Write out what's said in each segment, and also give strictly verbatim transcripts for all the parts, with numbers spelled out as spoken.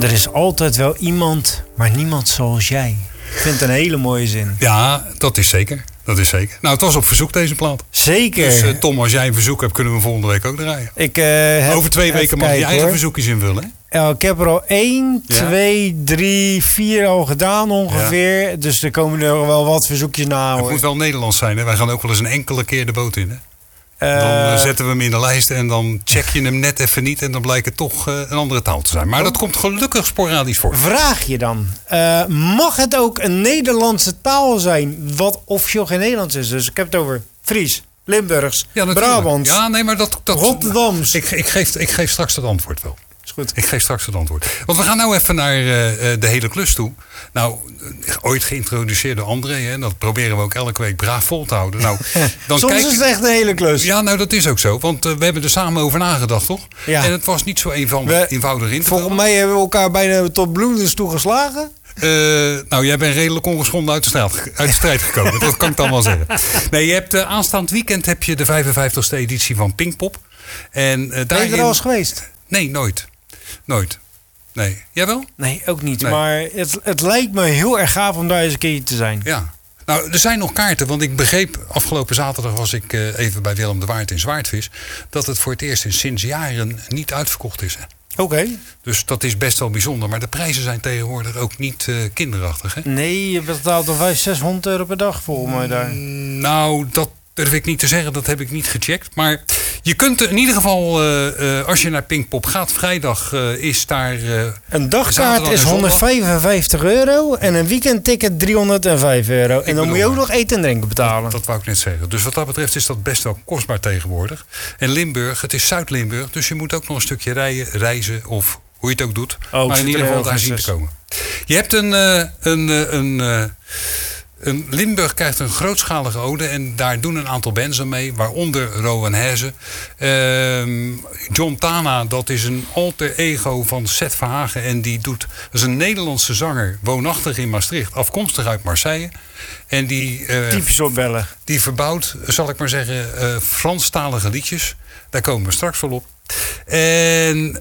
Er is altijd wel iemand, maar niemand zoals jij. Ik vind het een hele mooie zin. Ja, dat is zeker. Dat is zeker. Nou, het was op verzoek deze plaat. Zeker. Dus uh, Tom, als jij een verzoek hebt, kunnen we volgende week ook draaien. Ik, uh, heb, Over twee weken mag je je eigen hoor. verzoekjes invullen, hè? Ja, ik heb er al één, ja. twee, drie, vier al gedaan ongeveer. Ja. Dus er komen er wel wat verzoekjes na. Het moet wel Nederlands zijn, hè? Wij gaan ook wel eens een enkele keer de boot in, hè? Uh, dan uh, zetten we hem in de lijst en dan check je hem net even niet. En dan blijkt het toch uh, een andere taal te zijn. Maar dat komt gelukkig sporadisch voor. Vraag je dan. Uh, mag het ook een Nederlandse taal zijn? Wat officieel geen Nederlands is. Dus ik heb het over Fries, Limburgs, ja, Brabants, ja, nee, maar dat, dat, Rotterdams. Ik, ik, geef, ik geef straks het antwoord wel. Is goed. Ik geef straks het antwoord. Want we gaan nou even naar uh, de hele klus toe. Nou, ooit geïntroduceerd door André. Hè, dat proberen we ook elke week braaf vol te houden. Nou, dan Soms kijk is het echt een hele klus. Ja, nou dat is ook zo. Want uh, we hebben er samen over nagedacht, toch? Ja. En het was niet zo eenvoudig, we, eenvoudig in te Volgens komen. mij hebben we elkaar bijna tot bloedens toegeslagen. Uh, nou, jij bent redelijk ongeschonden uit de, straat, uit de strijd gekomen. Dat kan ik dan wel zeggen. Nee, je hebt uh, aanstaand weekend heb je de vijfenvijftigste editie van Pinkpop. En, uh, daarin... Ben je er al eens geweest? Nee, nooit. Nooit. Nee. Jij wel? Nee, ook niet. Nee. Maar het, het lijkt me heel erg gaaf om daar eens een keer te zijn. Ja. Nou, er zijn nog kaarten. Want ik begreep, afgelopen zaterdag was ik uh, even bij Willem de Waard in Zwaardvis, dat het voor het eerst in sinds jaren niet uitverkocht is. Oké. Okay. Dus dat is best wel bijzonder. Maar de prijzen zijn tegenwoordig ook niet uh, kinderachtig. Hè? Nee, je betaalt al vijfhonderd, zeshonderd euro per dag volgens mij daar. Mm, nou, dat durf ik niet te zeggen. Dat heb ik niet gecheckt. Maar je kunt in ieder geval, uh, uh, als je naar Pinkpop gaat, vrijdag uh, is daar... Uh, een dagkaart is honderdvijfenvijftig euro en een weekendticket driehonderdvijf euro. Ik en dan moet je ook nog eten en drinken betalen. Dat, dat wou ik net zeggen. Dus wat dat betreft is dat best wel kostbaar tegenwoordig. En Limburg, het is Zuid-Limburg, dus je moet ook nog een stukje rijden, reizen of hoe je het ook doet. Oh, maar in ieder geval daar zien te komen. Je hebt een... Uh, een, uh, een uh, Een Limburg krijgt een grootschalige ode en daar doen een aantal bands aan mee, waaronder Rowan Heze. Uh, John Tana, dat is een alter ego van Seth Verhagen en die doet, dat is een Nederlandse zanger, woonachtig in Maastricht, afkomstig uit Marseille. En die, uh, typisch op Bellen. Die verbouwt, zal ik maar zeggen, uh, Franstalige liedjes. Daar komen we straks wel op. En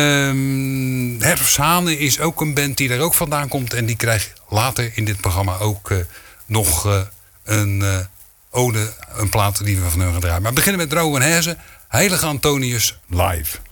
uh, Herfst Hane is ook een band die daar ook vandaan komt en die krijgt later in dit programma ook uh, nog uh, een uh, ode, een plaat die we van hun gaan draaien. Maar we beginnen met Rowan Heze, Heilige Antonius live.